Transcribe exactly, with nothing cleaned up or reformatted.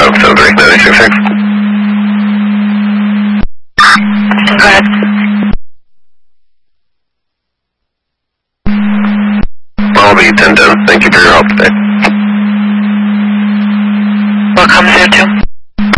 seven three nine six six. Go ahead. I'll be ten ten. Thank you for your help today. What comes there too?